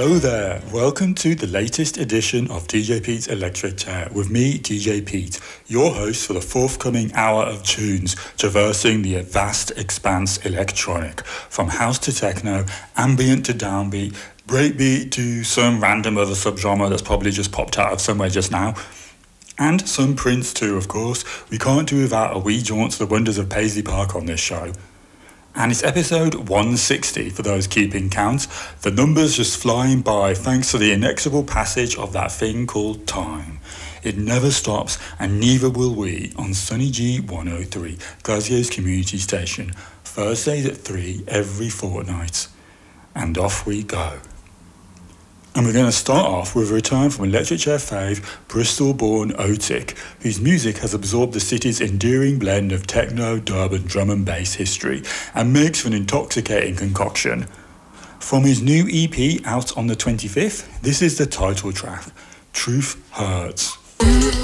Hello there, welcome to the latest edition of DJ Pete's Electric Chair with me, DJ Pete, your host for the forthcoming hour of tunes traversing the vast expanse electronic, from house to techno, ambient to downbeat, breakbeat to some random other subgenre that's probably just popped out of somewhere just now. And some Prince too, of course. We can't do without a wee jaunt to the wonders of Paisley Park on this show. And it's episode 160 for those keeping count. The numbers just flying by thanks to the inexorable passage of that thing called time. It never stops, and neither will we on Sunny G 103, Glasgow's community station, Thursdays at 3 every fortnight. And off we go. And we're going to start off with a return from electric chair fave Bristol-born Otik, whose music has absorbed the city's endearing blend of techno, dub and drum and bass history, and makes for an intoxicating concoction. From his new EP out on the 25th, this is the title track, Truth Hurts.